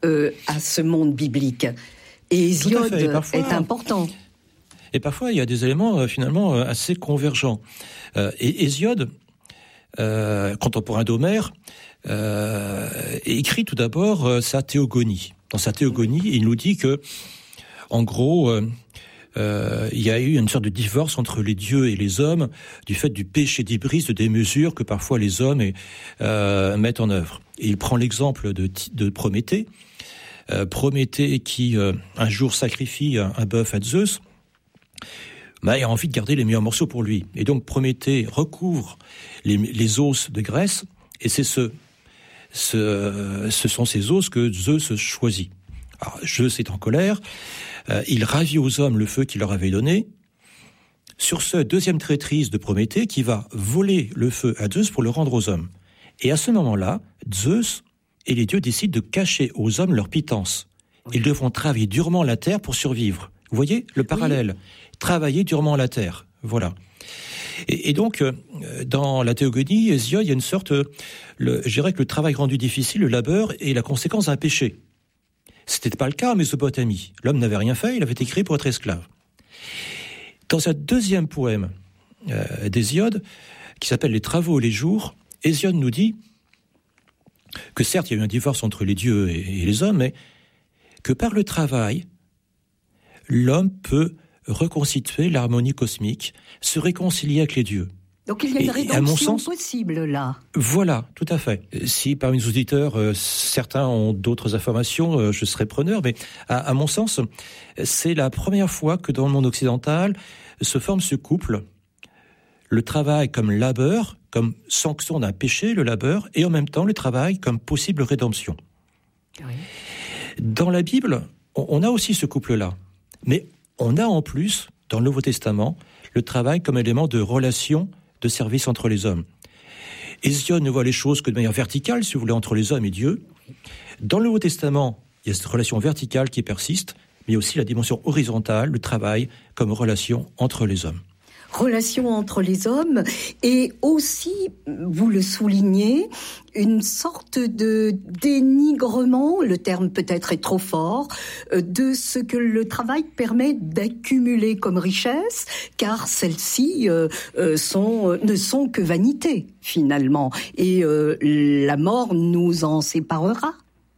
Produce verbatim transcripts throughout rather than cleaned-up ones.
euh, à ce monde biblique. Et Hésiode parfois, est important. Et parfois, il y a des éléments euh, finalement euh, assez convergents. Euh, et Hésiode, euh, contemporain d'Homère, euh, écrit tout d'abord euh, sa théogonie. Dans sa théogonie, il nous dit que, en gros, euh, euh, il y a eu une sorte de divorce entre les dieux et les hommes du fait du péché d'hybris, de démesure que parfois les hommes euh, mettent en œuvre. Et il prend l'exemple de, de Prométhée, euh, Prométhée qui euh, un jour sacrifie un, un bœuf à Zeus. Bah, il a envie de garder les meilleurs morceaux pour lui. Et donc Prométhée recouvre les, les os de graisse, et c'est ce, ce, ce sont ces os que Zeus choisit. Alors, Zeus est en colère, euh, il ravit aux hommes le feu qu'il leur avait donné. Sur ce, deuxième traîtrise de Prométhée qui va voler le feu à Zeus pour le rendre aux hommes. Et à ce moment-là, Zeus et les dieux décident de cacher aux hommes leur pitance. Ils devront travailler durement la terre pour survivre. Vous voyez le parallèle ? Oui. Travailler durement la terre, voilà. Et, et donc, euh, dans la théogonie, Hésiode, il y a une sorte, le, je dirais que le travail rendu difficile, le labeur, est la conséquence d'un péché. C'était pas le cas en Mésopotamie. L'homme n'avait rien fait, il avait été créé pour être esclave. Dans un deuxième poème euh, d'Hésiode, qui s'appelle Les Travaux et les Jours, Hésiode nous dit que certes, il y a eu un divorce entre les dieux et, et les hommes, mais que par le travail, l'homme peut reconstituer l'harmonie cosmique, se réconcilier avec les dieux. Donc il y a une et, rédemption à mon sens, possible là. Voilà, tout à fait. Si parmi nos auditeurs, euh, certains ont d'autres informations, euh, je serais preneur, mais à, à mon sens, c'est la première fois que dans le monde occidental se forme ce couple, le travail comme labeur, comme sanction d'un péché, le labeur, et en même temps le travail comme possible rédemption. Oui. Dans la Bible, on, on a aussi ce couple-là, mais on a en plus, dans le Nouveau Testament, le travail comme élément de relation, de service entre les hommes. Hésiode ne voit les choses que de manière verticale, si vous voulez, entre les hommes et Dieu. Dans le Nouveau Testament, il y a cette relation verticale qui persiste, mais aussi la dimension horizontale, le travail comme relation entre les hommes. Relation entre les hommes et aussi, vous le soulignez, une sorte de dénigrement, le terme peut-être est trop fort, de ce que le travail permet d'accumuler comme richesse, car celles-ci euh, sont, ne sont que vanité finalement, et euh, la mort nous en séparera.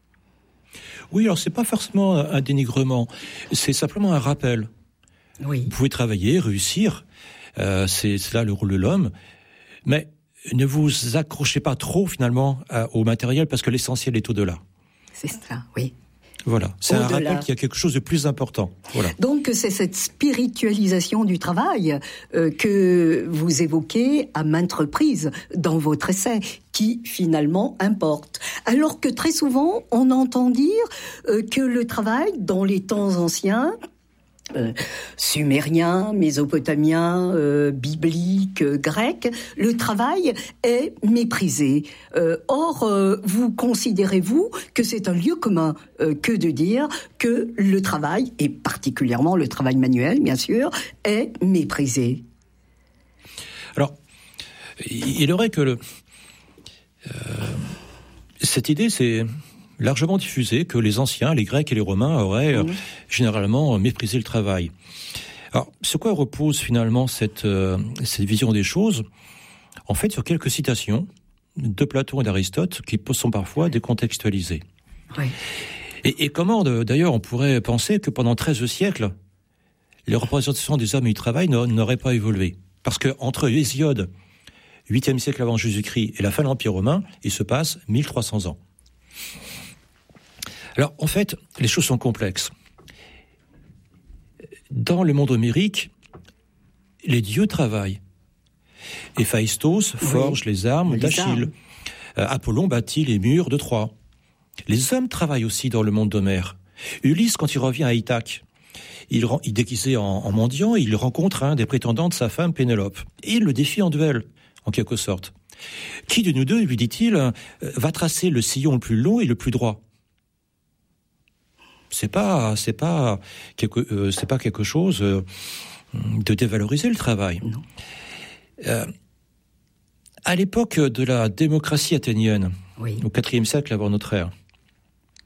Oui, alors c'est pas forcément un dénigrement, c'est simplement un rappel. Oui. Vous pouvez travailler, réussir. Euh, c'est, c'est là le rôle de l'homme, mais ne vous accrochez pas trop finalement à, au matériel parce que l'essentiel est au-delà. C'est ça, oui. Voilà, c'est au-delà. Un rappel qu'il y a quelque chose de plus important. Voilà. Donc c'est cette spiritualisation du travail euh, que vous évoquez à maintes reprises dans votre essai, qui finalement importe. Alors que très souvent on entend dire euh, que le travail dans les temps anciens, Euh, sumérien, mésopotamien, euh, biblique, euh, grec, le travail est méprisé. Euh, or, euh, vous considérez-vous que c'est un lieu commun euh, que de dire que le travail, et particulièrement le travail manuel, bien sûr, est méprisé? Alors, il est vrai que le, euh, cette idée, c'est largement diffusé que les anciens, les Grecs et les Romains auraient euh, mmh. généralement méprisé le travail. Alors, sur quoi repose finalement cette, euh, cette vision des choses ? En fait, sur quelques citations de Platon et d'Aristote qui sont parfois décontextualisées. Oui. Et, et comment, de, d'ailleurs, on pourrait penser que pendant treize siècles, les représentations des hommes et du travail n'auraient pas évolué. Parce que entre Hésiode, huitième siècle avant Jésus-Christ, et la fin de l'Empire romain, il se passe mille trois cents ans. Alors, en fait, les choses sont complexes. Dans le monde homérique, les dieux travaillent. Héphaïstos forge oui, les armes d'Achille. Euh, Apollon bâtit les murs de Troie. Les hommes travaillent aussi dans le monde d'Homère. Ulysse, quand il revient à Ithaque, il, rend, il déguisé en, en mendiant, il rencontre un des prétendants de sa femme Pénélope. Et il le défie en duel, en quelque sorte. Qui de nous deux, lui dit-il, euh, va tracer le sillon le plus long et le plus droit ? C'est pas, c'est pas quelque, euh, c'est pas quelque chose euh, de dévaloriser le travail. Non. Euh, à l'époque de la démocratie athénienne, oui. au quatrième siècle avant notre ère,